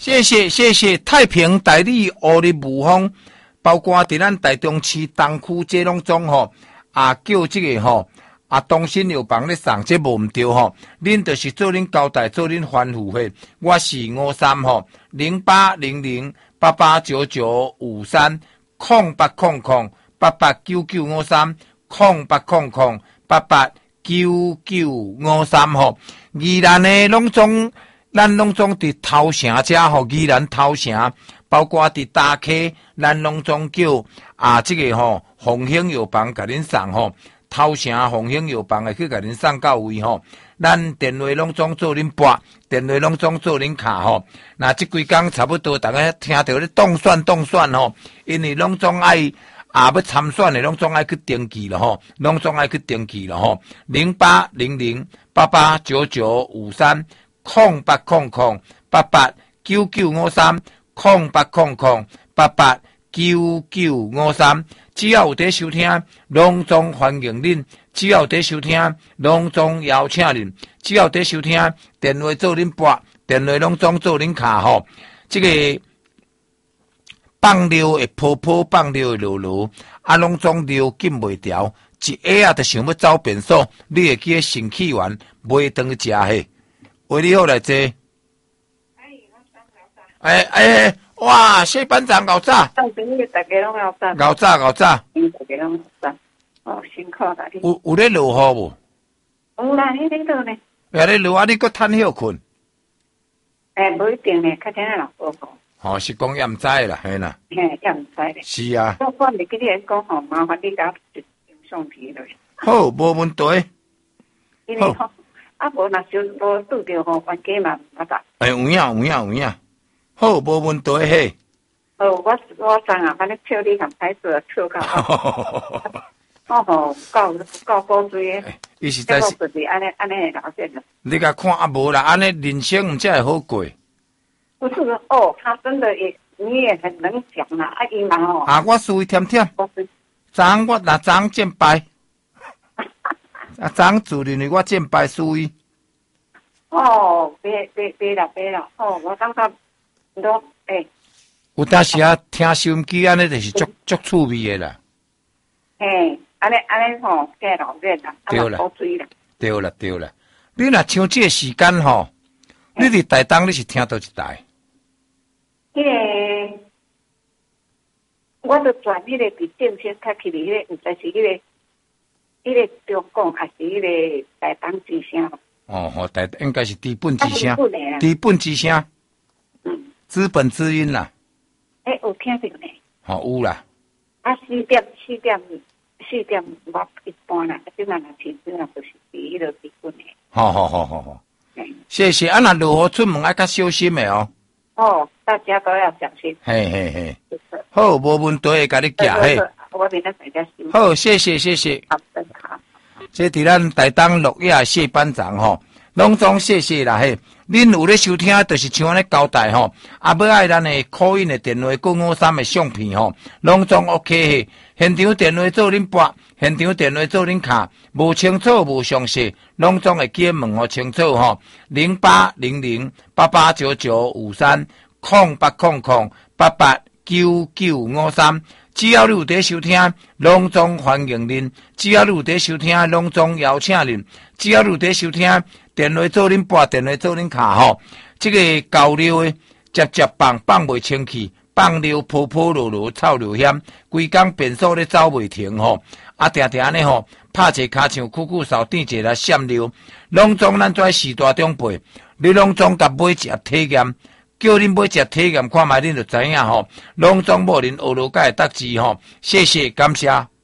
谢谢太平代理乌日无风，包括伫咱台中市东区这拢总吼叫这个吼东新药房咧送，这无毋对吼，恁就是做恁交代，做恁番禺会，我是53吼0800889953 0800889953 0800889953吼，宜兰的拢总。咱拢总伫头城遮吼，宜兰头城，包括伫大溪，咱拢总叫这个吼鸿兴药房甲恁送吼，头城鸿兴药房会去甲恁送到位吼。咱电话拢总做恁拨，电话拢总做恁卡吼。那即几工差不多，大家听到咧动算吼，因为拢总爱要参选的，拢总爱去登记了吼，拢总爱去登记了吼。0800889953。0800889953 0800889953，只要有在收听，拢总欢迎恁；只要有在收听，拢总邀请恁；只要有在收听，电话做恁拨，电话拢总做恁卡吼。这个放尿会泡泡，放尿会落落，拢总尿禁袂调，一下就想要走便所，你会记生气丸买当去食嘿。喂，你好来坐。哇，谢班长熬早。 大家拢熬早。 熬早。大家拢熬早。哦，辛苦啦你。 有咧落雨无？ 有啦，迄咧落呢。 也咧落，你搁趁休困？ 无一定呢，较听人报告。 吼，是讲也毋知啦，嘿啦。 嘿，也毋知咧。 是啊。 我袂记你讲吼，麻烦你甲影相片落。 好，无问题。 好。无若就无拄着吼，冤家嘛毋捌。 有影。好，无问题嘿。 我知啊，反正笑你含歹做笑到。够古锥诶。 伊实在是。 就是安尼老些的。 你甲看无啦，安尼人生才会好过。 不是他真的你也很能讲啦，伊嘛吼。 我思维甜甜。昨我见败。昨自认为我见败思维。 别啦！我感觉都有当时听收音机安尼就是足趣味的啦。 安尼吼，介老热啦， 对啦， 好水啦。 对啦。你若像这个时间吼，你伫台东你是听到一台？ 我就转迄个伫正先开起哩，毋知是迄个中共还是迄个台东之声。 台应该是资本之声，资本之声，资本之音啦。 有听到呢？ 有啦。 4點我一般啦，即嘛若天真啊，就是迄个資本的。 好。謝謝，若落雨出門愛較小心的哦。 大家都要小心。 嘿。好，無問題會甲你寄嘿。 我明仔載心。 好，謝謝。 好，真好。 这伫咱台东落野谢班长吼，拢总谢谢啦嘿。恁有咧收听，就是像安尼交代吼，要爱咱的call in的电话953的相片吼，拢总 OK 嘿。现场电话做恁拨，现场电话做恁卡，无清楚无详细，拢总会记问互清楚吼。0800889953 0800889953。只要你有在收听，拢总欢迎恁；只要你有在收听，拢总邀请恁；只要你有在收听，电话做恁拨，电话做恁卡吼。这个交流的接放袂清气，放流泡泡落落臭流险，规工便所咧走袂停吼。定定呢吼，拍一骹像酷扫垫一来闪流，拢总咱跩时大长辈，你拢总甲买一盒体验。叫恁买只体验看卖，恁就知影吼。拢总无恁学罗界得志吼，谢谢感谢。